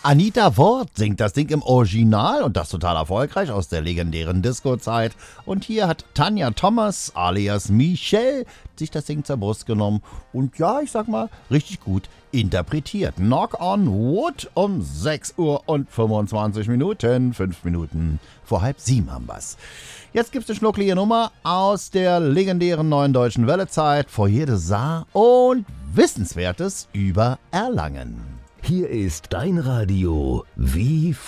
Anita Wort singt das Ding im Original und das total erfolgreich aus der legendären Disco-Zeit. Und hier hat Tanja Thomas alias Michelle sich das Ding zur Brust genommen und ja, ich sag mal, richtig gut interpretiert. Knock on Wood um 6 Uhr und 25 Minuten, 5 Minuten vor 6:30 haben wir's. Jetzt gibt's eine schnucklige Nummer aus der legendären Neuen Deutschen Welle-Zeit, Foyer de Saar und Wissenswertes über Erlangen. Hier ist dein Radio wie